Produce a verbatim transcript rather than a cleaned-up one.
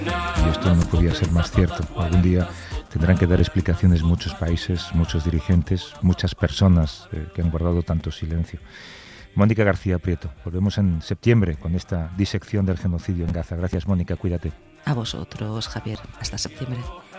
Y esto no podía ser más cierto. Algún día tendrán que dar explicaciones muchos países, muchos dirigentes, muchas personas eh, que han guardado tanto silencio. Mónica García Prieto, volvemos en septiembre con esta disección del genocidio en Gaza. Gracias, Mónica, cuídate. A vosotros, Javier. Hasta septiembre.